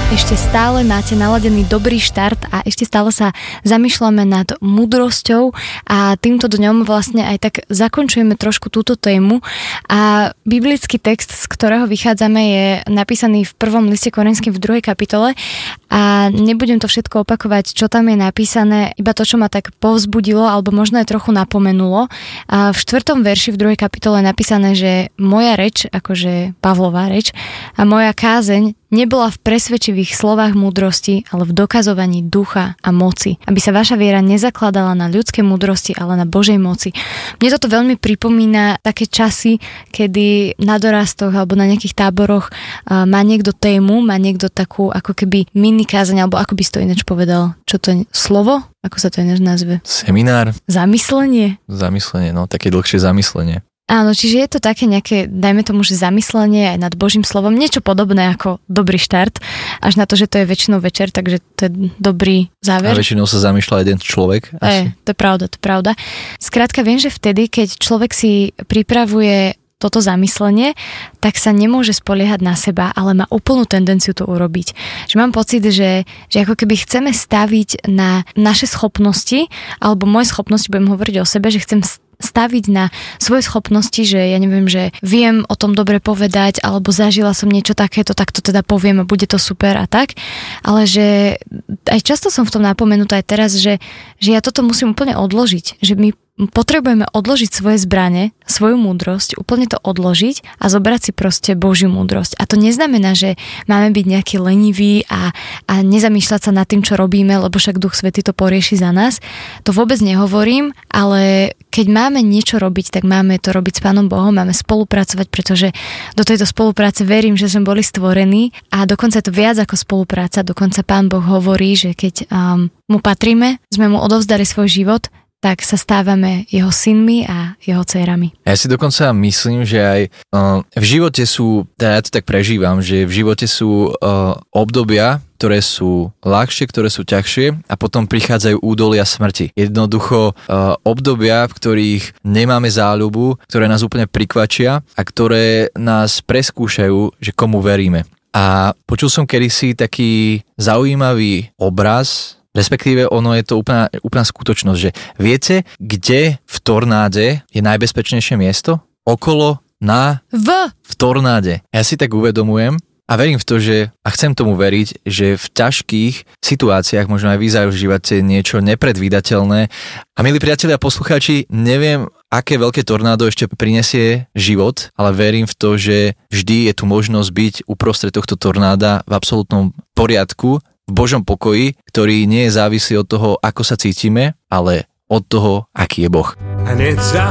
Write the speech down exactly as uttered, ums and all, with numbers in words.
Ešte stále máte naladený dobrý štart a ešte stále sa zamýšľame nad múdrosťou a týmto dňom vlastne aj tak zakončujeme trošku túto tému a biblický text, z ktorého vychádzame, je napísaný v prvom liste Korinským v druhej kapitole a nebudem to všetko opakovať, čo tam je napísané, iba to, čo ma tak povzbudilo alebo možno aj trochu napomenulo. A v štvrtom verši v druhej kapitole je napísané, že moja reč, akože Pavlová reč a moja kázeň nebola v presvedčivých slovách múdrosti, ale v dokazovaní ducha a moci. Aby sa vaša viera nezakladala na ľudskej múdrosti, ale na Božej moci. Mne toto veľmi pripomína také časy, kedy na dorastoch alebo na nejakých táboroch uh, má niekto tému, má niekto takú ako keby mini kázeň, alebo ako by si to ináč povedal? Čo to je? Slovo? Ako sa to ináč nazve? Seminár. Zamyslenie? Zamyslenie, no také dlhšie zamyslenie. Áno, čiže je to také nejaké, dajme tomu, že zamyslenie aj nad Božím slovom, niečo podobné ako dobrý štart, až na to, že to je väčšinou večer, takže to je dobrý záver. A väčšinou sa zamýšľa jeden človek. Asi. E, to je pravda, to je pravda. Skrátka, viem, že vtedy, keď človek si pripravuje toto zamyslenie, tak sa nemôže spoliehať na seba, ale má úplnú tendenciu to urobiť. Že mám pocit, že, že ako keby chceme staviť na naše schopnosti, alebo moje schopnosti, budem hovoriť o sebe, že chcem staviť na svoje schopnosti, že ja neviem, že viem o tom dobre povedať, alebo zažila som niečo takéto, tak to teda poviem a bude to super a tak. Ale že aj často som v tom napomenutá aj teraz, že, že ja toto musím úplne odložiť, že my potrebujeme odložiť svoje zbrane, svoju múdrosť, úplne to odložiť a zobrať si proste Božiu múdrosť. A to neznamená, že máme byť nejaký lenivý a, a nezamýšľať sa nad tým, čo robíme, lebo však Duch Svätý to porieši za nás. To vôbec nehovorím, ale keď máme niečo robiť, tak máme to robiť s Pánom Bohom, máme spolupracovať, pretože do tejto spolupráce verím, že sme boli stvorení a dokonca je to viac ako spolupráca, dokonca Pán Boh hovorí, že keď um, mu patríme, sme mu odovzdali svoj život, tak sa stávame jeho synmi a jeho dcérami. Ja si dokonca myslím, že aj uh, v živote sú, teda ja to tak prežívam, že v živote sú uh, obdobia, ktoré sú ľahšie, ktoré sú ťažšie a potom prichádzajú údolia smrti. Jednoducho uh, obdobia, v ktorých nemáme záľubu, ktoré nás úplne prikvačia a ktoré nás preskúšajú, že komu veríme. A počul som kedysi taký zaujímavý obraz, respektíve ono je to úplná, úplná skutočnosť, že viete, kde v tornáde je najbezpečnejšie miesto? Okolo, na, v, v tornáde. Ja si tak uvedomujem a verím v to, že a chcem tomu veriť, že v ťažkých situáciách možno aj vy zažívate niečo nepredvídateľné. A milí priatelia a poslucháči, neviem, aké veľké tornádo ešte prinesie život, ale verím v to, že vždy je tu možnosť byť uprostred tohto tornáda v absolútnom poriadku, v Božom pokoji, ktorý nie je závislý od toho, ako sa cítime, ale od toho, aký je Boh.